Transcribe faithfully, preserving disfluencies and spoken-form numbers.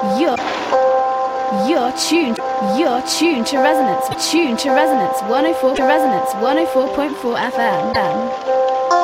You're you're tuned. You're tuned to Resonance. Tuned to Resonance one oh four to Resonance one oh four point four F M.